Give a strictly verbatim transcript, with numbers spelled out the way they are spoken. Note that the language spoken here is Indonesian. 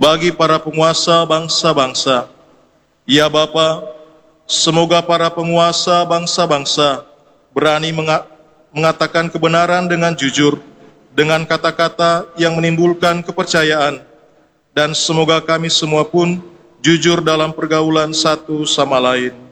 bagi para penguasa bangsa-bangsa. Ya Bapa, semoga para penguasa bangsa-bangsa berani menga- mengatakan kebenaran dengan jujur, dengan kata-kata yang menimbulkan kepercayaan, dan semoga kami semua pun jujur dalam pergaulan satu sama lain.